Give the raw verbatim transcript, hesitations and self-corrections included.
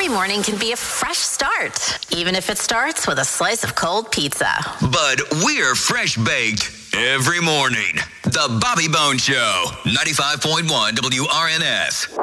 Every morning can be a fresh start, even if it starts with a slice of cold pizza. But we're fresh baked every morning. The Bobby Bone Show, ninety-five point one W R N S.